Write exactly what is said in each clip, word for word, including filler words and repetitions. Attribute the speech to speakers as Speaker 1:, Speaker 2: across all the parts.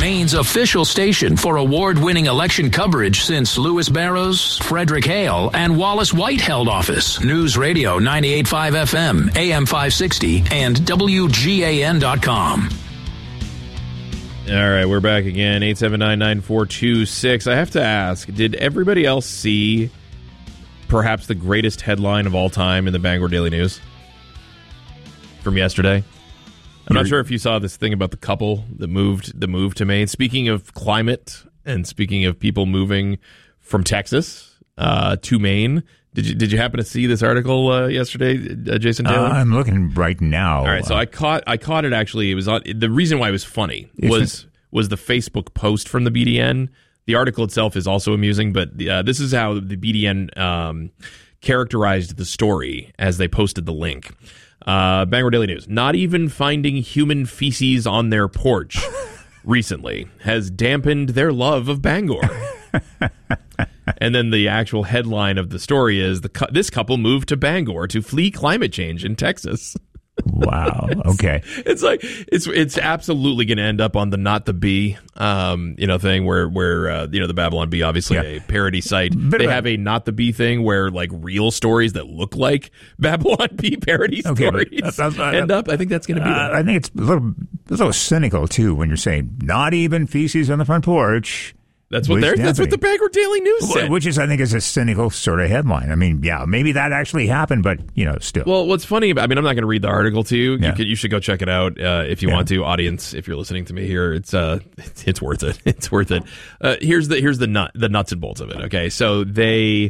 Speaker 1: Maine's official station for award-winning election coverage since Louis Barrows, Frederick Hale, and Wallace White held office. News Radio ninety-eight point five F M, A M five sixty, and W G A N dot com.
Speaker 2: All right, we're back again. eight seven nine, nine four two six. I have to ask, did everybody else see perhaps the greatest headline of all time in the Bangor Daily News from yesterday? I'm not sure if you saw this thing about the couple that moved the move to Maine. Speaking of climate and speaking of people moving from Texas uh, to Maine, did you did you happen to see this article uh, yesterday, uh, Jason Taylor?
Speaker 3: Uh, I'm looking right now.
Speaker 2: All right, so I caught I caught it actually. It was on, the reason why it was funny was was the Facebook post from the B D N. The article itself is also amusing, but uh, this is how the B D N um, characterized the story as they posted the link. Uh, Bangor Daily News. Not even finding human feces on their porch recently has dampened their love of Bangor. And then the actual headline of the story is, the cu- this couple moved to Bangor to flee climate change in Texas.
Speaker 3: Wow. Okay.
Speaker 2: It's, it's like it's it's absolutely going to end up on the Not the Bee, um, you know, thing where where uh, you know the Babylon Bee, obviously yeah. a parody site. Bit they have a Not the Bee thing where like real stories that look like Babylon Bee parody okay, stories that's, that's, uh, end up. I think that's going to be.
Speaker 3: Uh, I think it's a little a little cynical too when you're saying not even feces on the front porch.
Speaker 2: That's what they're. That's what the Bangor Daily News said.
Speaker 3: Which is, I think, is a cynical sort of headline. I mean, yeah, maybe that actually happened, but you know, still.
Speaker 2: Well, what's funny about? I mean, I'm not going to read the article to you. Yeah. You, could, you should go check it out uh, if you yeah. want to, audience. If you're listening to me here, it's uh, it's, it's worth it. It's worth it. Uh, here's the here's the nut the nuts and bolts of it. Okay, so they.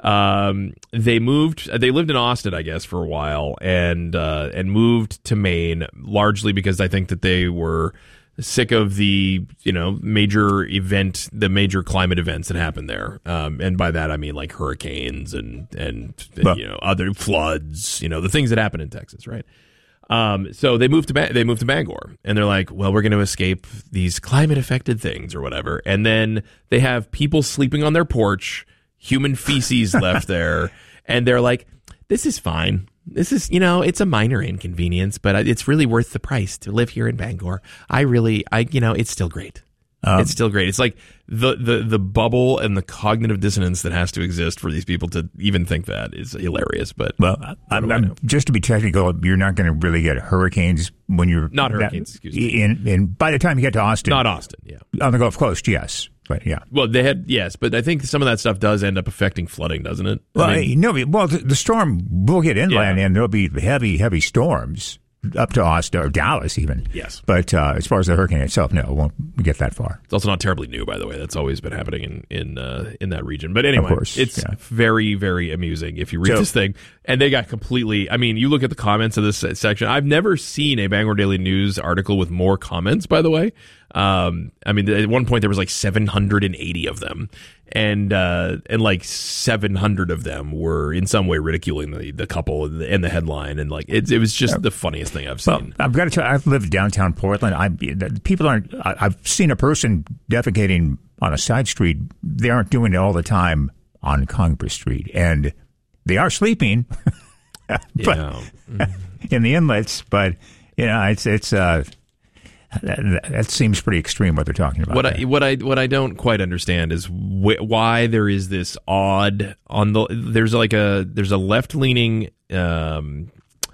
Speaker 2: Um, they moved. They lived in Austin, I guess, for a while, and uh, and moved to Maine largely because I think that they were sick of the, you know, major event, the major climate events that happened there. Um, and by that, I mean like hurricanes and, and, well, you know, other floods, you know, the things that happen in Texas. Right. Um, so they moved to, ba- they moved to Bangor and they're like, well, we're going to escape these climate affected things or whatever. And then they have people sleeping on their porch, human feces left there. And they're like, this is fine. This is, you know, it's a minor inconvenience, but it's really worth the price to live here in Bangor. I really, I, you know, it's still great. Um, it's still great. It's like the, the, the bubble and the cognitive dissonance that has to exist for these people to even think that is hilarious. But
Speaker 3: well, I'm, I'm, just to be technical, you're not going to really get hurricanes when you're
Speaker 2: not hurricanes. That, excuse me.
Speaker 3: In, in by the time you get to Austin,
Speaker 2: not Austin, yeah,
Speaker 3: on the Gulf Coast, yes. But yeah,
Speaker 2: well, they had yes, but I think some of that stuff does end up affecting flooding, doesn't it?
Speaker 3: Well,
Speaker 2: I mean,
Speaker 3: no, well, the, the storm will get inland, yeah. and there'll be heavy, heavy storms up to Austin or Dallas, even.
Speaker 2: Yes,
Speaker 3: but uh, as far as the hurricane itself, no, it won't get that far.
Speaker 2: It's also not terribly new, by the way. That's always been happening in in uh, in that region. But anyway,
Speaker 3: of course,
Speaker 2: it's
Speaker 3: yeah.
Speaker 2: very, very amusing if you read
Speaker 3: so,
Speaker 2: this thing. And they got completely. I mean, you look at the comments of this section. I've never seen a Bangor Daily News article with more comments. By the way. Um, I mean, at one point there was like seven hundred eighty of them, and uh, and like seven hundred of them were in some way ridiculing the, the couple and the, and the headline, and like it, it was just the funniest thing I've seen.
Speaker 3: Well, I've got to tell you, I've lived downtown Portland. I people aren't. I, I've seen a person defecating on a side street. They aren't doing it all the time on Congress Street, and they are sleeping, but
Speaker 2: yeah.
Speaker 3: in the inlets. But you know, it's it's. Uh, That, that seems pretty extreme what they're talking about.
Speaker 2: What I what I what I don't quite understand is wh- why there is this odd on the there's like a there's a left leaning um,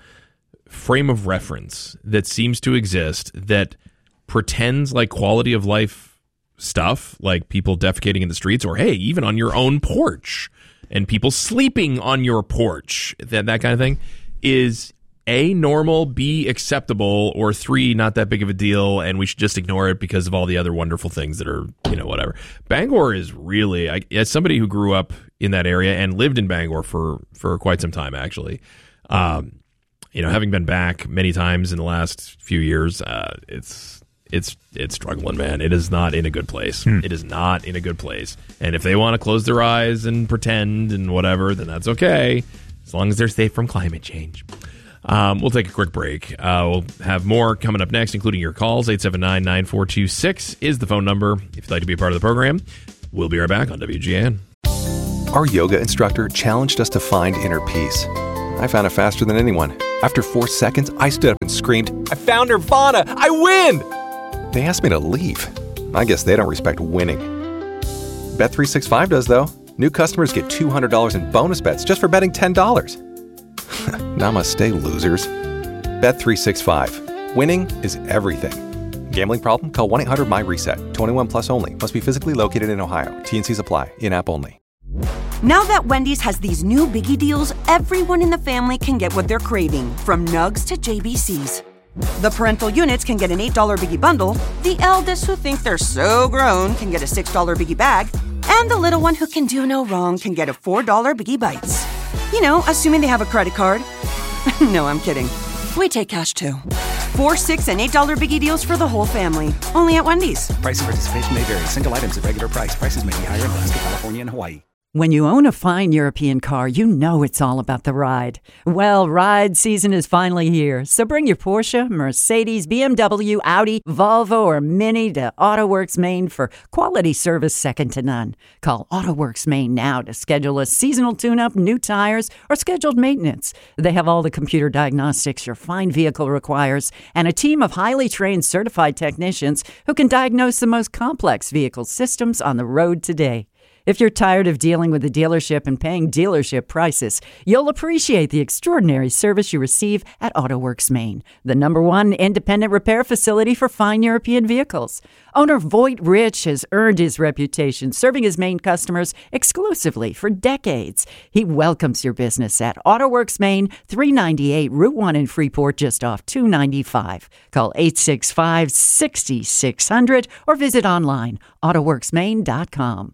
Speaker 2: frame of reference that seems to exist that pretends like quality of life stuff, like people defecating in the streets, or hey, even on your own porch, and people sleeping on your porch, that that kind of thing, is A, normal, B, acceptable, or three, not that big of a deal, and we should just ignore it because of all the other wonderful things that are, you know, whatever. Bangor is really, I, as somebody who grew up in that area and lived in Bangor for, for quite some time, actually, um, you know, having been back many times in the last few years, uh, it's it's it's struggling, man. It is not in a good place. Hmm. It is not in a good place. And if they want to close their eyes and pretend and whatever, then that's okay, as long as they're safe from climate change. Um, we'll take a quick break. Uh, we'll have more coming up next, including your calls. eight seven nine, nine four two six is the phone number if you'd like to be a part of the program. We'll be right back on W G A N.
Speaker 4: Our yoga instructor challenged us to find inner peace. I found it faster than anyone. After four seconds, I stood up and screamed, "I found Nirvana! I win!" They asked me to leave. I guess they don't respect winning. Bet three sixty-five does, though. New customers get two hundred dollars in bonus bets just for betting ten dollars. Namaste, losers. Bet three sixty-five. Winning is everything. Gambling problem? Call one eight hundred my reset. twenty-one plus only. Must be physically located in Ohio. T and Cs apply. In-app only.
Speaker 5: Now that Wendy's has these new biggie deals, everyone in the family can get what they're craving, from nugs to J B Cs. The parental units can get an eight dollar biggie bundle, the eldest who think they're so grown can get a six dollar biggie bag, and the little one who can do no wrong can get a four dollar biggie bites. You know, assuming they have a credit card. No, I'm kidding. We take cash too. Four, six, and eight dollar biggie deals for the whole family. Only at Wendy's.
Speaker 6: Price and participation may vary. Single items at regular price. Prices may be higher in Alaska, California, and Hawaii.
Speaker 7: When you own a fine European car, you know it's all about the ride. Well, ride season is finally here, so bring your Porsche, Mercedes, B M W, Audi, Volvo, or Mini to AutoWorks Maine for quality service second to none. Call AutoWorks Maine now to schedule a seasonal tune-up, new tires, or scheduled maintenance. They have all the computer diagnostics your fine vehicle requires and a team of highly trained certified technicians who can diagnose the most complex vehicle systems on the road today. If you're tired of dealing with the dealership and paying dealership prices, you'll appreciate the extraordinary service you receive at AutoWorks Maine, the number one independent repair facility for fine European vehicles. Owner Voight Rich has earned his reputation serving his Maine customers exclusively for decades. He welcomes your business at AutoWorks Maine, three ninety-eight Route one in Freeport, just off two ninety-five. Call eight six five, six six zero zero or visit online, autoworks maine dot com.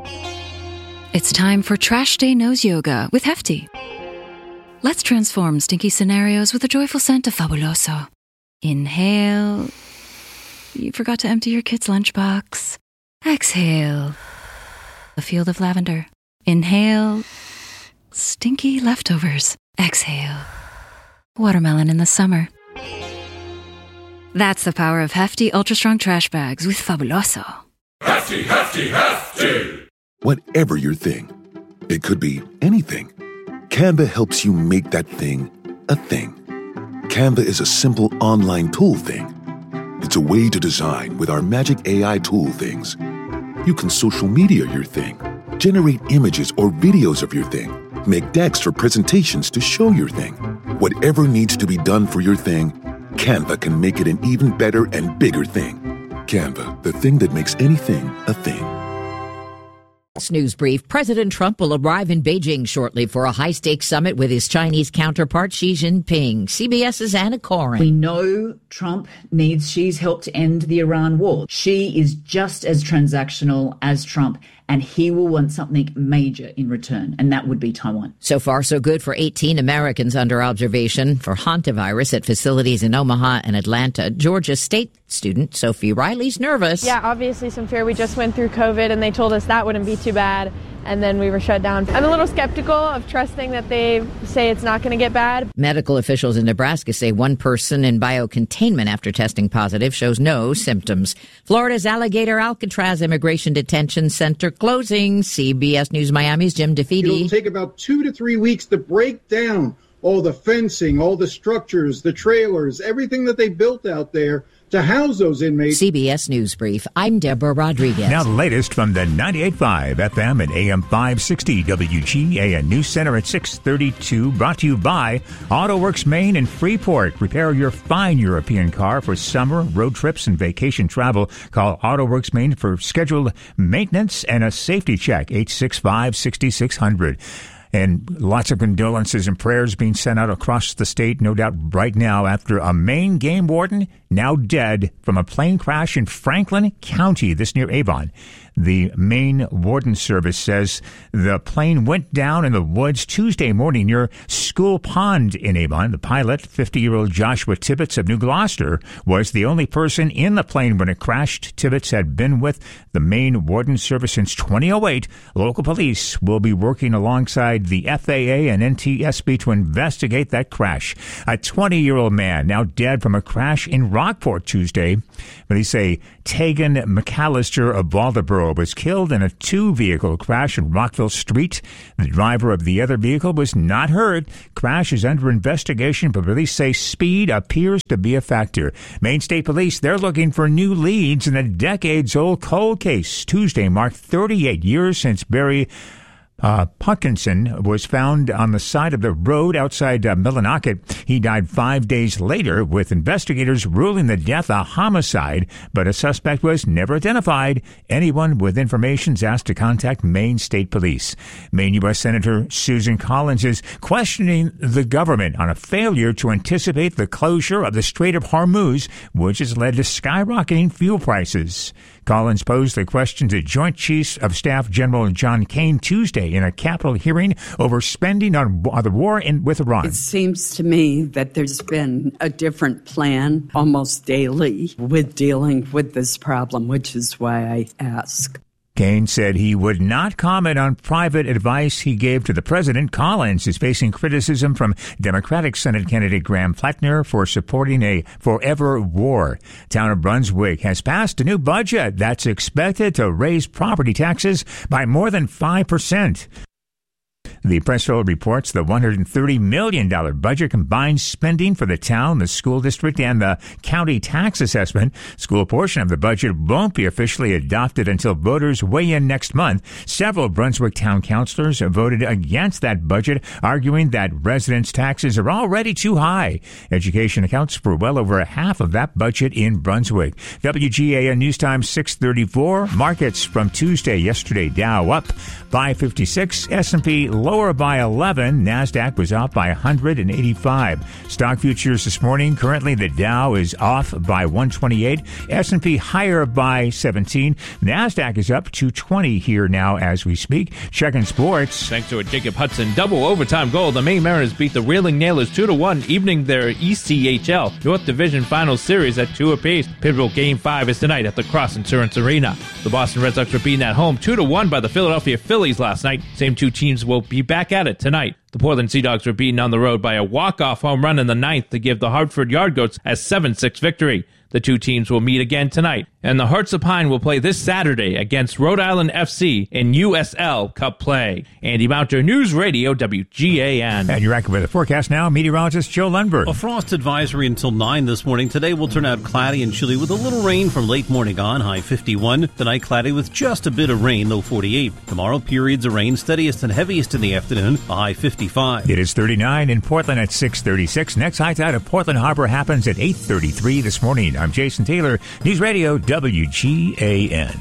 Speaker 8: It's time for Trash Day Nose Yoga with Hefty. Let's transform stinky scenarios with a joyful scent of Fabuloso. Inhale. You forgot to empty your kid's lunchbox. Exhale. A field of lavender. Inhale. Stinky leftovers. Exhale. Watermelon in the summer. That's the power of Hefty Ultra Strong Trash Bags with Fabuloso.
Speaker 9: Hefty, hefty, hefty!
Speaker 10: Whatever your thing, it could be anything. Canva helps you make that thing a thing. Canva is a simple online tool thing. It's a way to design with our magic A I tool things. You can social media your thing, generate images or videos of your thing, make decks for presentations to show your thing. Whatever needs to be done for your thing, Canva can make it an even better and bigger thing. Canva, the thing that makes anything a thing.
Speaker 11: News brief. President Trump will arrive in Beijing shortly for a high-stakes summit with his Chinese counterpart Xi Jinping. CBS's Anna Coren.
Speaker 12: We know Trump needs Xi's help to end the Iran war. Xi is just as transactional as Trump, and he will want something major in return, and that would be Taiwan.
Speaker 11: So far, so good for eighteen Americans under observation for hantavirus at facilities in Omaha and Atlanta. Georgia State student Sophie Riley's nervous.
Speaker 13: Yeah, obviously some fear. We just went through COVID, and they told us that wouldn't be too bad, and then we were shut down. I'm a little skeptical of trusting that they say it's not going to get bad.
Speaker 11: Medical officials in Nebraska say one person in biocontainment after testing positive shows no symptoms. Florida's Alligator Alcatraz Immigration Detention Center closing. C B S News Miami's Jim DeFeedy.
Speaker 14: It'll take about two to three weeks to break down all the fencing, all the structures, the trailers, everything that they built out there to house those inmates.
Speaker 11: C B S News Brief. I'm Deborah Rodriguez.
Speaker 3: Now the latest from the ninety-eight point five F M and A M five sixty W G A N News Center at six thirty-two. Brought to you by AutoWorks Maine and Freeport. Repair your fine European car for summer, road trips, and vacation travel. Call AutoWorks Maine for scheduled maintenance and a safety check. eight six five, six six zero zero. And lots of condolences and prayers being sent out across the state, no doubt right now, after a Maine game warden now dead from a plane crash in Franklin County, this near Avon. The Maine Warden Service says the plane went down in the woods Tuesday morning near School Pond in Avon. The pilot, fifty-year-old Joshua Tibbetts of New Gloucester, was the only person in the plane when it crashed. Tibbetts had been with the Maine Warden Service since twenty oh eight. Local police will be working alongside notified the F A A and N T S B to investigate that crash. A twenty-year-old man now dead from a crash in Rockport Tuesday. Police say Tegan McAllister of Waldoboro was killed in a two-vehicle crash in Rockville Street. The driver of the other vehicle was not hurt. Crash is under investigation, but police say speed appears to be a factor. Maine State Police, they're looking for new leads in a decades-old cold case. Tuesday marked thirty-eight years since Barry Uh, Puckinson was found on the side of the road outside uh, Millinocket. He died five days later, with investigators ruling the death a homicide, but a suspect was never identified. Anyone with information is asked to contact Maine State Police. Maine U S Senator Susan Collins is questioning the government on a failure to anticipate the closure of the Strait of Hormuz, which has led to skyrocketing fuel prices. Collins posed the question to Joint Chiefs of Staff General John Kane Tuesday in a Capitol hearing over spending on the war in, with Iran.
Speaker 15: It seems to me that there's been a different plan almost daily with dealing with this problem, which is why I ask.
Speaker 3: Kane said he would not comment on private advice he gave to the president. Collins is facing criticism from Democratic Senate candidate Graham Fleckner for supporting a forever war. Town of Brunswick has passed a new budget that's expected to raise property taxes by more than five percent. The press roll reports the one hundred thirty million dollars budget combines spending for the town, the school district, and the county tax assessment. School portion of the budget won't be officially adopted until voters weigh in next month. Several Brunswick town councilors voted against that budget, arguing that residents' taxes are already too high. Education accounts for well over half of that budget in Brunswick. W G A N News Time six thirty-four. Markets from Tuesday. Yesterday, Dow up by fifty-six, S and P lower by eleven. NASDAQ was off by one hundred eighty-five. Stock futures this morning. Currently, the Dow is off by one twenty-eight. S and P higher by seventeen. NASDAQ is up two twenty here now as we speak. Checking sports.
Speaker 2: Thanks to a Jacob Hudson double overtime goal, the Maine Mariners beat the Reeling Nailers two to one, evening their E C H L North Division Final Series at two apiece. Pivotal Game five is tonight at the Cross Insurance Arena. The Boston Red Sox were beaten at home two to one by the Philadelphia Phillies last night. Same two teams will be back at it tonight. The Portland Sea Dogs were beaten on the road by a walk-off home run in the ninth to give the Hartford Yardgoats a seven six victory. The two teams will meet again tonight, and the Hearts of Pine will play this Saturday against Rhode Island F C in U S L Cup play. Andy Mounter, News Radio, W G A N.
Speaker 3: And you're accurate with the forecast now. Meteorologist Joe Lundberg.
Speaker 16: A frost advisory until nine this morning. Today will turn out cloudy and chilly with a little rain from late morning on, high fifty-one. Tonight cloudy with just a bit of rain, low forty-eight. Tomorrow periods of rain, steadiest and heaviest in the afternoon, a high fifty-five.
Speaker 3: It is thirty-nine in Portland at six thirty-six. Next high tide of Portland Harbor happens at eight thirty-three this morning. I'm Jason Taylor, News Radio W G A N.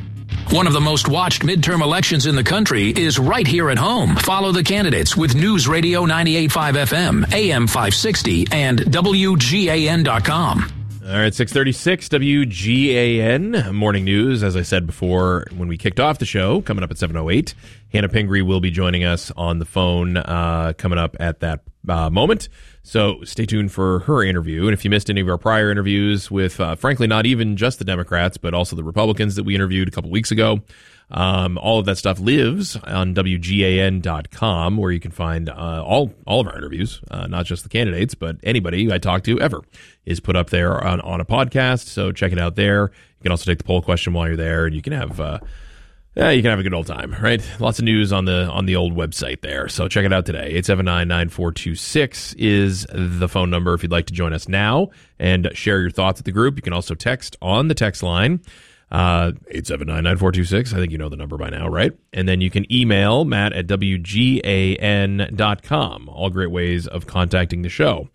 Speaker 1: One of the most watched midterm elections in the country is right here at home. Follow the candidates with News Radio ninety-eight point five F M, A M five sixty, and W G A N dot com.
Speaker 2: All right, six thirty-six W G A N Morning News. As I said before, when we kicked off the show, coming up at seven oh eight, Hannah Pingree will be joining us on the phone uh, coming up at that uh, moment. So stay tuned for her interview. And if you missed any of our prior interviews with, uh, frankly, not even just the Democrats, but also the Republicans that we interviewed a couple weeks ago, um, all of that stuff lives on W G A N dot com, where you can find uh, all all of our interviews, uh, not just the candidates, but anybody I talk to ever is put up there on, on a podcast. So check it out there. You can also take the poll question while you're there, and you can have uh, yeah, you can have a good old time, right? Lots of news on the on the old website there. So check it out today. eight seven nine, nine four two six is the phone number if you'd like to join us now and share your thoughts at the group. You can also text on the text line, uh, eight seven nine, nine four two six. I think you know the number by now, right? And then you can email Matt at W G A N dot com. All great ways of contacting the show.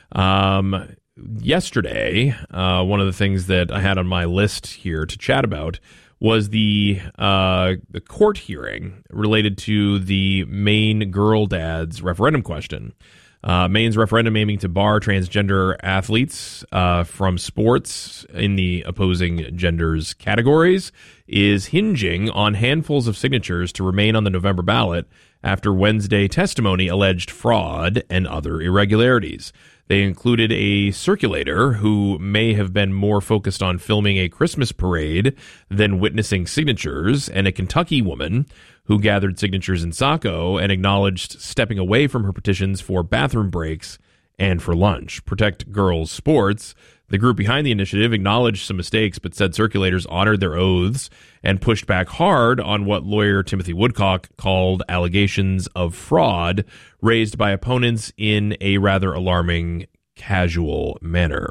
Speaker 2: Um, yesterday, uh, one of the things that I had on my list here to chat about was the uh, the court hearing related to the Maine Girl Dads referendum question. Uh, Maine's referendum aiming to bar transgender athletes uh, from sports in the opposing genders categories is hinging on handfuls of signatures to remain on the November ballot after Wednesday testimony alleged fraud and other irregularities. They included a circulator who may have been more focused on filming a Christmas parade than witnessing signatures, and a Kentucky woman who gathered signatures in Saco and acknowledged stepping away from her petitions for bathroom breaks and for lunch. Protect Girls Sports, the group behind the initiative, acknowledged some mistakes but said circulators honored their oaths and pushed back hard on what lawyer Timothy Woodcock called allegations of fraud raised by opponents in a rather alarming casual manner.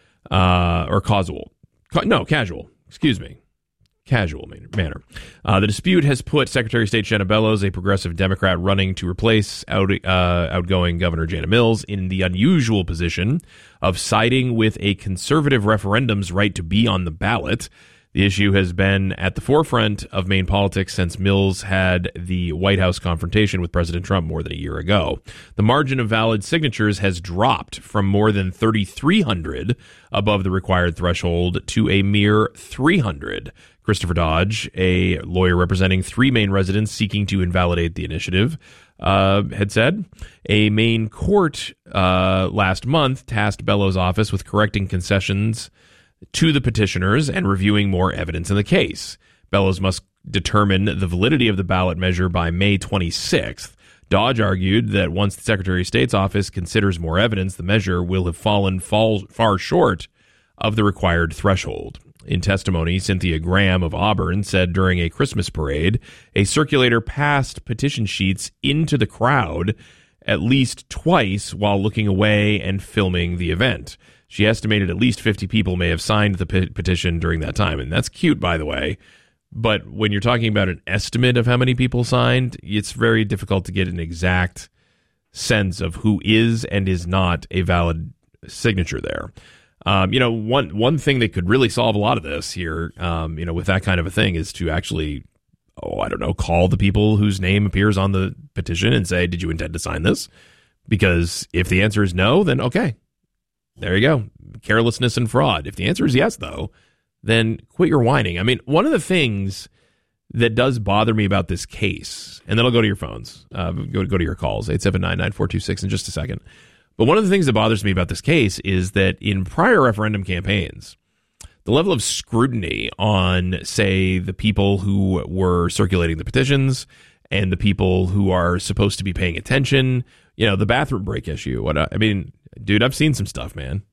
Speaker 2: Uh, or causal. Ca- no, casual. Excuse me. Casual manner. Uh, the dispute has put Secretary of State Shanna Bellows, a progressive Democrat running to replace out, uh, outgoing Governor Jana Mills, in the unusual position of siding with a conservative referendum's right to be on the ballot. The issue has been at the forefront of Maine politics since Mills had the White House confrontation with President Trump more than a year ago. The margin of valid signatures has dropped from more than thirty-three hundred above the required threshold to a mere three hundred. Christopher Dodge, a lawyer representing three Maine residents seeking to invalidate the initiative, uh, had said a Maine court uh, last month tasked Bellows' office with correcting concessions to the petitioners and reviewing more evidence in the case. Bellows must determine the validity of the ballot measure by May twenty-sixth. Dodge argued that once the Secretary of State's office considers more evidence, the measure will have fallen fall, far short of the required threshold. In testimony, Cynthia Graham of Auburn said during a Christmas parade, a circulator passed petition sheets into the crowd at least twice while looking away and filming the event. She estimated at least fifty people may have signed the pe- petition during that time. And that's cute, by the way. But when you're talking about an estimate of how many people signed, it's very difficult to get an exact sense of who is and is not a valid signature there. Um, you know, one one thing that could really solve a lot of this here, um, you know, with that kind of a thing is to actually, oh, I don't know, call the people whose name appears on the petition and say, did you intend to sign this? Because if the answer is no, then okay, there you go. Carelessness and fraud. If the answer is yes, though, then quit your whining. I mean, one of the things that does bother me about this case, and then I'll go to your phones, uh, go, go to your calls, eight seven nine, nine four two six in just a second. But one of the things that bothers me about this case is that in prior referendum campaigns, the level of scrutiny on, say, the people who were circulating the petitions and the people who are supposed to be paying attention, you know, the bathroom break issue. What I mean, dude, I've seen some stuff, man.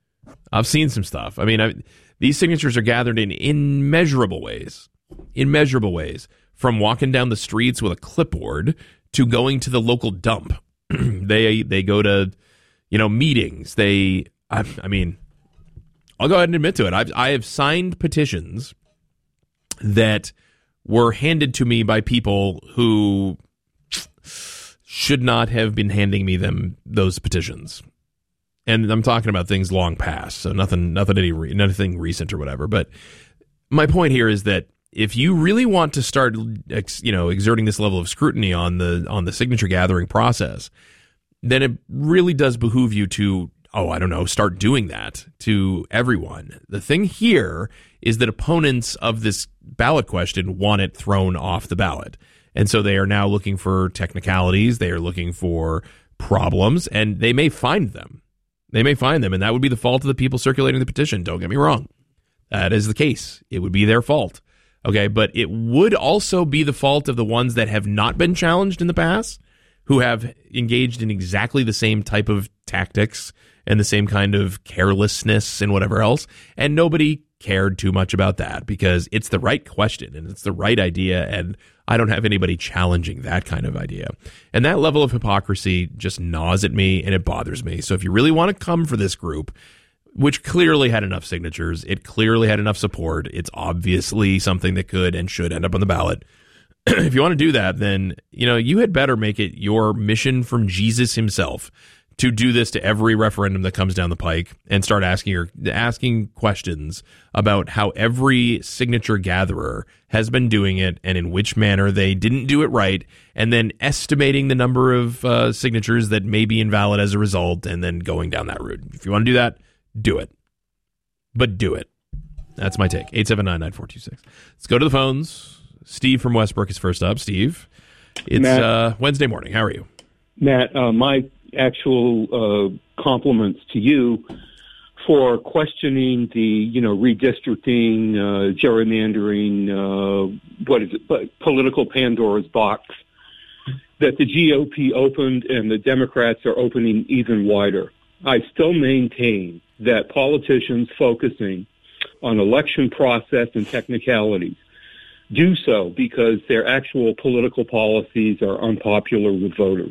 Speaker 2: I've seen some stuff. I mean, I, these signatures are gathered in immeasurable ways, immeasurable ways, from walking down the streets with a clipboard to going to the local dump. they they go to, you know, meetings. They, I, I mean, I'll go ahead and admit to it. I've, I have signed petitions that were handed to me by people who should not have been handing me them those petitions. And I'm talking about things long past, so nothing, nothing, any, nothing recent or whatever. But my point here is that if you really want to start, you know, exerting this level of scrutiny on the on the signature gathering process, then it really does behoove you to, oh, I don't know, start doing that to everyone. The thing here is that opponents of this ballot question want it thrown off the ballot. And so they are now looking for technicalities. They are looking for problems, and they may find them. They may find them, and that would be the fault of the people circulating the petition. Don't get me wrong. That is the case. It would be their fault. Okay, but it would also be the fault of the ones that have not been challenged in the past, who have engaged in exactly the same type of tactics and the same kind of carelessness and whatever else. And nobody cared too much about that because it's the right question and it's the right idea. And I don't have anybody challenging that kind of idea. And that level of hypocrisy just gnaws at me and it bothers me. So if you really want to come for this group, which clearly had enough signatures, it clearly had enough support, it's obviously something that could and should end up on the ballot. If you want to do that, then, you know, you had better make it your mission from Jesus himself to do this to every referendum that comes down the pike and start asking your, asking questions about how every signature gatherer has been doing it and in which manner they didn't do it right, and then estimating the number of uh, signatures that may be invalid as a result, and then going down that route. If you want to do that, do it. But do it. That's my take. eight seven nine, nine four two six. Let's go to the phones. Steve from Westbrook is first up. Steve, it's
Speaker 17: Matt,
Speaker 2: uh, Wednesday morning. How are you?
Speaker 17: Matt, uh, my actual uh, compliments to you for questioning the, you know, redistricting, uh, gerrymandering, uh, what is it, but political Pandora's box that the G O P opened and the Democrats are opening even wider. I still maintain that politicians focusing on election process and technicalities do so because their actual political policies are unpopular with voters.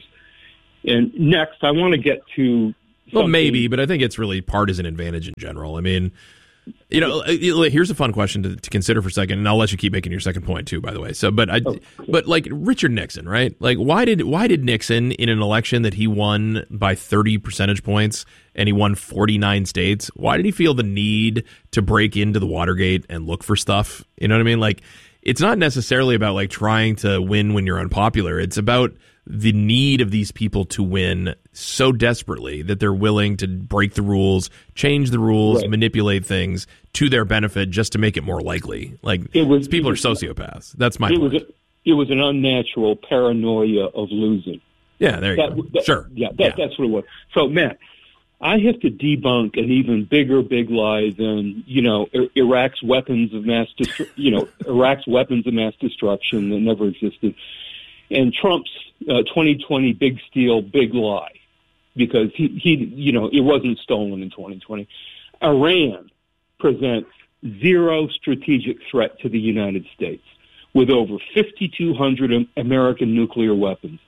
Speaker 17: And next, I want to get to
Speaker 2: Well,
Speaker 17: something.
Speaker 2: maybe, but I think it's really partisan advantage in general. I mean, you know, here's a fun question to, to consider for a second, and I'll let you keep making your second point too, by the way. So, but I, oh, cool. but like Richard Nixon, right? Like, why did why did Nixon in an election that he won by thirty percentage points and he won forty-nine states? Why did he feel the need to break into the Watergate and look for stuff? You know what I mean? Like, it's not necessarily about like trying to win when you're unpopular. It's about the need of these people to win so desperately that they're willing to break the rules, change the rules, right. manipulate things to their benefit just to make it more likely. Like,
Speaker 17: it was,
Speaker 2: people
Speaker 17: it
Speaker 2: are
Speaker 17: was,
Speaker 2: sociopaths. That's my
Speaker 17: it
Speaker 2: point.
Speaker 17: Was a, it was an unnatural paranoia of losing.
Speaker 2: Yeah, there you
Speaker 17: that,
Speaker 2: go.
Speaker 17: That,
Speaker 2: sure.
Speaker 17: Yeah, that,
Speaker 2: yeah,
Speaker 17: that's what it was. So, Matt, I have to debunk an even bigger big lie than, you know, Iraq's weapons of mass, destru- you know, Iraq's weapons of mass destruction that never existed, and Trump's uh, twenty twenty big steal, big lie, because he, he, you know, it wasn't stolen in twenty twenty. Iran presents zero strategic threat to the United States with over fifty-two hundred American nuclear weapons.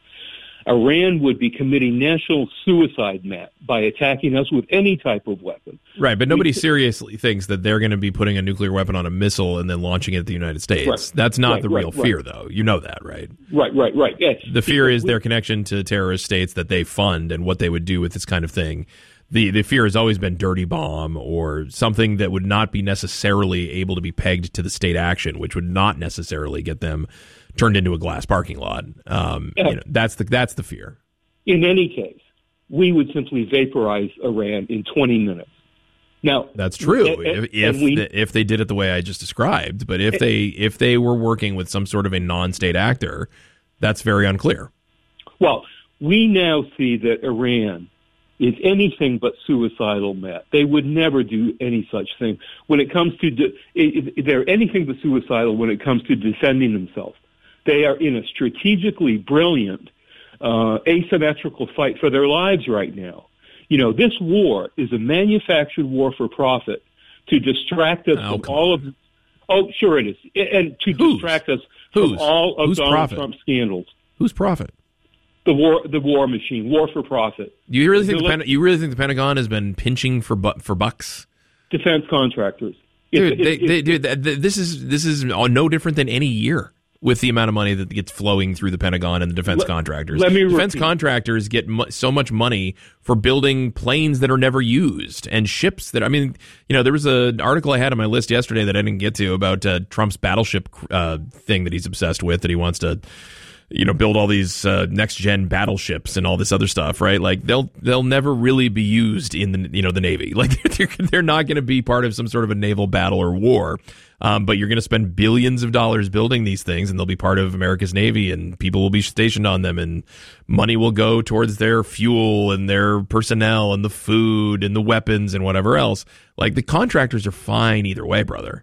Speaker 17: Iran would be committing national suicide, Matt, by attacking us with any type of weapon.
Speaker 2: Right, but nobody we, seriously thinks that they're going to be putting a nuclear weapon on a missile and then launching it at the United States. Right, That's not
Speaker 17: right,
Speaker 2: the real
Speaker 17: right,
Speaker 2: fear,
Speaker 17: right.
Speaker 2: though. You know that, right?
Speaker 17: Right, right, right. Yeah.
Speaker 2: The fear
Speaker 17: because
Speaker 2: is
Speaker 17: we,
Speaker 2: their connection to terrorist states that they fund and what they would do with this kind of thing. The the fear has always been dirty bomb or something that would not be necessarily able to be pegged to the state action, which would not necessarily get them turned into a glass parking lot. Um,
Speaker 17: yeah.
Speaker 2: you know, that's the that's the fear.
Speaker 17: In any case, we would simply vaporize Iran in twenty minutes. Now,
Speaker 2: that's true
Speaker 17: and, and,
Speaker 2: if if,
Speaker 17: we,
Speaker 2: the, if they did it the way I just described. But if they if they were working with some sort of a non-state actor, that's very unclear.
Speaker 17: Well, we now see that Iran is anything but suicidal, Matt. They would never do any such thing. When it comes to de- they're anything but suicidal when it comes to defending themselves. They are in a strategically brilliant. Uh, asymmetrical fight for their lives right now. You know, this war is a manufactured war for profit to distract us
Speaker 2: oh,
Speaker 17: from all of. Oh, sure it is, and to
Speaker 2: Who's?
Speaker 17: distract us
Speaker 2: Who's?
Speaker 17: from all of
Speaker 2: Who's
Speaker 17: Donald
Speaker 2: profit?
Speaker 17: Trump's scandals.
Speaker 2: Who's profit?
Speaker 17: The war, the war machine, war for profit.
Speaker 2: Do you really think the
Speaker 17: Pen-
Speaker 2: Pen- you really think the Pentagon has been pinching for bu- for bucks?
Speaker 17: Defense contractors,
Speaker 2: dude.
Speaker 17: It,
Speaker 2: they,
Speaker 17: it,
Speaker 2: they,
Speaker 17: it,
Speaker 2: dude, th- this is this is no different than any year. With the amount of money that gets flowing through the Pentagon and the defense
Speaker 17: let,
Speaker 2: contractors.
Speaker 17: Let me
Speaker 2: defense
Speaker 17: repeat.
Speaker 2: contractors get mu- so much money for building planes that are never used and ships that, I mean, you know, there was an article I had on my list yesterday that I didn't get to about uh, Trump's battleship uh, thing that he's obsessed with, that he wants to, you know, build all these uh, next-gen battleships and all this other stuff, right? Like, they'll they'll never really be used in the, you know, the Navy. Like, they're, they're not going to be part of some sort of a naval battle or war. Um, but you're going to spend billions of dollars building these things, and they'll be part of America's Navy, and people will be stationed on them, and money will go towards their fuel and their personnel and the food and the weapons and whatever else. Like, the contractors are fine either way, brother.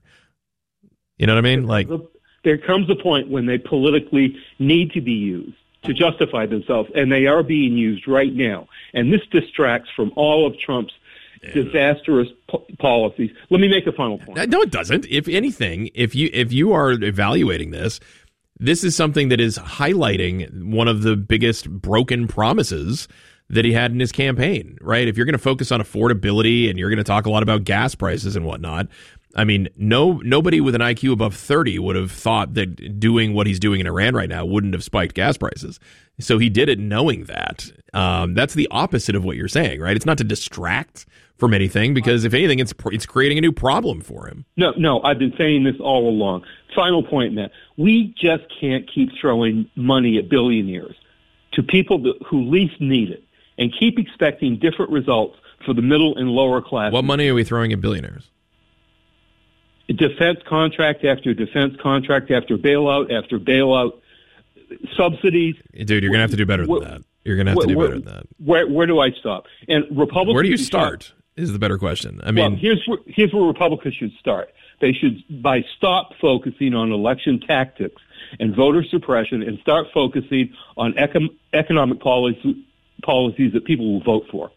Speaker 2: You know what I mean? Like,
Speaker 17: there comes a point when they politically need to be used to justify themselves, and they are being used right now. And this distracts from all of Trump's disastrous po- policies. Let me make a final point.
Speaker 2: No, it doesn't. If anything, if you if you are evaluating this, this is something that is highlighting one of the biggest broken promises that he had in his campaign, right? If you're going to focus on affordability and you're going to talk a lot about gas prices and whatnot, I mean, no nobody with an I Q above thirty would have thought that doing what he's doing in Iran right now wouldn't have spiked gas prices. So he did it knowing that. Um, that's the opposite of what you're saying, right? It's not to distract from anything, because if anything, it's it's creating a new problem for him.
Speaker 17: No, no, I've been saying this all along. Final point, Matt. We just can't keep throwing money at billionaires, to people that, who least need it, and keep expecting different results for the middle and lower class.
Speaker 2: What money are we throwing at billionaires?
Speaker 17: Defense contract after defense contract after bailout after bailout, subsidies.
Speaker 2: Dude, you're going to have to do better than that. You're going to have to do
Speaker 17: where,
Speaker 2: better than that.
Speaker 17: Where where do I stop? And Republicans.
Speaker 2: Where do you start? Is the better question. I mean,
Speaker 17: well, here's where, here's where Republicans should start. They should by stop focusing on election tactics and voter suppression and start focusing on econ- economic policy, policies that people will vote for.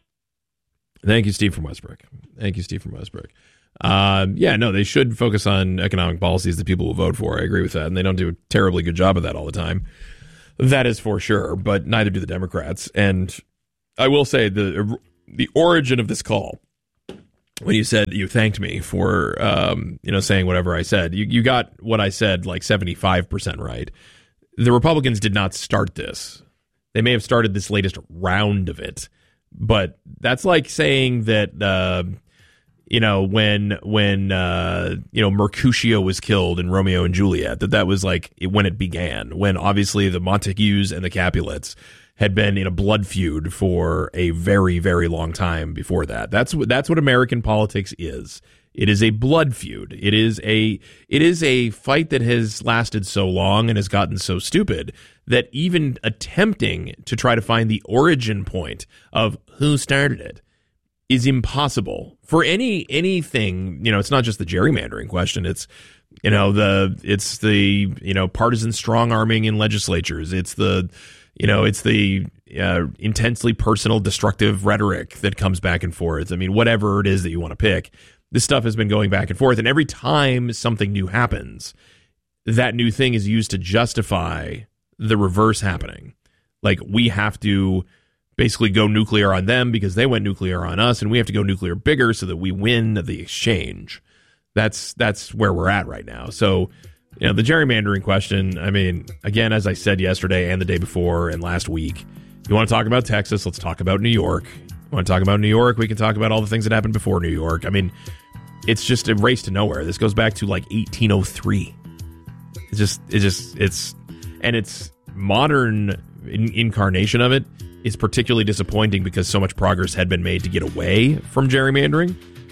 Speaker 2: Thank you, Steve from Westbrook. Thank you, Steve from Westbrook. Um, yeah, no, they should focus on economic policies that people will vote for. I agree with that, and they don't do a terribly good job of that all the time. That is for sure, but neither do the Democrats. And I will say the the origin of this call, when you said you thanked me for um, you know saying whatever I said, you, you got what I said like seventy-five percent right. The Republicans did not start this. They may have started this latest round of it, but that's like saying that uh, you know when when uh, you know Mercutio was killed in Romeo and Juliet, that that was like when it began, when obviously the Montagues and the Capulets had been in a blood feud for a very, very long time before that. That's what that's what American politics is. It is a blood feud. It is a it is a fight that has lasted so long and has gotten so stupid that even attempting to try to find the origin point of who started it is impossible for any anything. You know, it's not just the gerrymandering question. It's you know the it's the you know partisan strong arming in legislatures. It's the You know, it's the uh, intensely personal, destructive rhetoric that comes back and forth. I mean, whatever it is that you want to pick, this stuff has been going back and forth. And every time something new happens, that new thing is used to justify the reverse happening. Like, we have to basically go nuclear on them because they went nuclear on us, and we have to go nuclear bigger so that we win the exchange. That's that's where we're at right now. So, you know, the gerrymandering question, I mean, again, as I said yesterday and the day before and last week, you want to talk about Texas, let's talk about New York. You want to talk about New York, we can talk about all the things that happened before New York. I mean, it's just a race to nowhere. This goes back to like eighteen oh three. It's just, it's just, it's, and it's modern in, incarnation of it is particularly disappointing because so much progress had been made to get away from gerrymandering,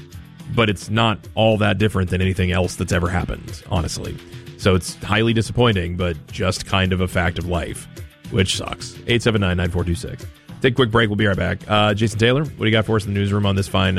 Speaker 2: but it's not all that different than anything else that's ever happened, honestly. So it's highly disappointing, but just kind of a fact of life, which sucks. eight seven nine, nine four two six. Take a quick break. We'll be right back. Uh, Jason Taylor, what do you got for us in the newsroom on this fine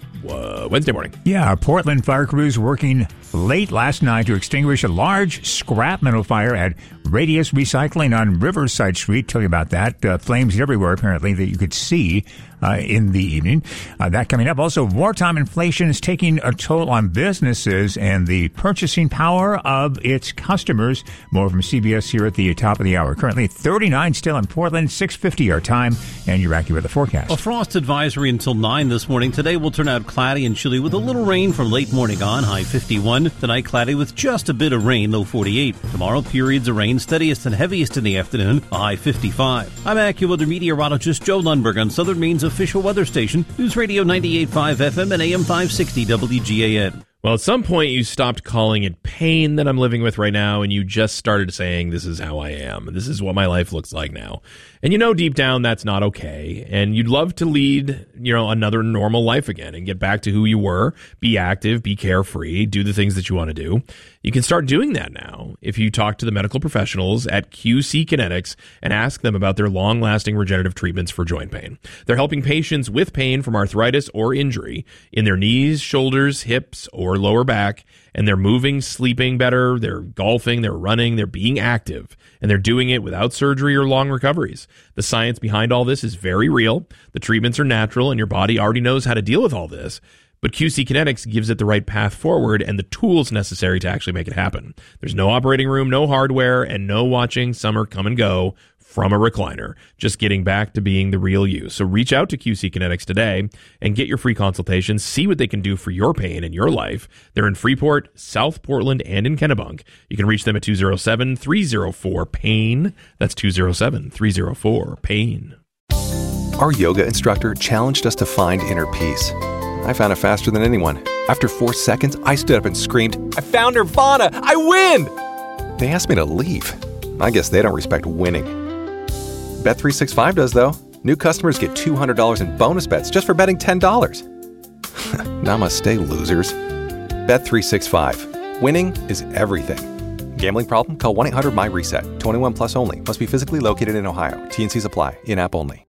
Speaker 2: uh, Wednesday morning?
Speaker 3: Yeah, Portland fire crews working late last night to extinguish a large scrap metal fire at Radius Recycling on Riverside Street. Tell you about that. Uh, flames everywhere, apparently, that you could see uh, in the evening. Uh, that coming up. Also, wartime inflation is taking a toll on businesses and the purchasing power of its customers. More from C B S here at the top of the hour. Currently thirty-nine still in Portland, six fifty our time, and you're accurate with the forecast.
Speaker 16: A frost advisory until nine this morning. Today will turn out cloudy and chilly with a little rain from late morning on, high fifty-one. Tonight cloudy with just a bit of rain, low forty-eight. Tomorrow periods of rain, steadiest and heaviest in the afternoon, a high fifty-five. I'm AccuWeather meteorologist Joe Lundberg on Southern Maine's official weather station, News Radio ninety-eight point five F M and A M five sixty W G A N.
Speaker 2: Well, at some point you stopped calling it pain that I'm living with right now, and you just started saying, this is how I am. This is what my life looks like now. And you know deep down that's not okay. And you'd love to lead, you know, another normal life again and get back to who you were, be active, be carefree, do the things that you want to do. You can start doing that now if you talk to the medical professionals at Q C Kinetics and ask them about their long-lasting regenerative treatments for joint pain. They're helping patients with pain from arthritis or injury in their knees, shoulders, hips, or lower back, and they're moving, sleeping better, they're golfing, they're running, they're being active, and they're doing it without surgery or long recoveries. The science behind all this is very real. The treatments are natural, and your body already knows how to deal with all this. But Q C Kinetics gives it the right path forward and the tools necessary to actually make it happen. There's no operating room, no hardware, and no watching summer come and go from a recliner. Just getting back to being the real you. So reach out to Q C Kinetics today and get your free consultation. See what they can do for your pain in your life. They're in Freeport, South Portland, and in Kennebunk. You can reach them at two oh seven, three oh four, pain. That's two oh seven, three oh four, pain.
Speaker 4: Our yoga instructor challenged us to find inner peace. I found it faster than anyone. After four seconds, I stood up and screamed, I found Nirvana! I win! They asked me to leave. I guess they don't respect winning. Bet three sixty-five does, though. New customers get two hundred dollars in bonus bets just for betting ten dollars. Namaste, losers. Bet three sixty-five. Winning is everything. Gambling problem? Call one eight hundred M Y RESET. twenty-one plus only. Must be physically located in Ohio. T and C's apply. In-app only.